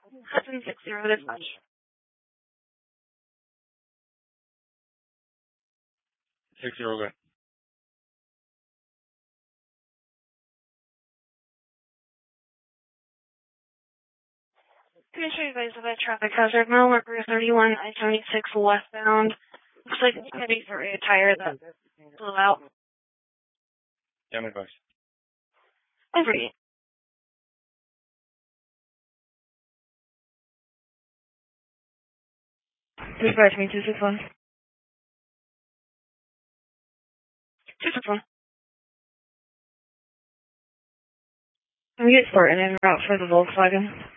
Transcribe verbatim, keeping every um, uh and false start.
Hudson six zero dispatch. Six zero, go. Can I show you guys about traffic hazard? Mile marker thirty-one, I seventy-six westbound. Looks like it's heading for a tire that blew out. Yeah, my advice. Over to you. Dispatch me, two six one. two six one. I'm getting started en route for the Volkswagen.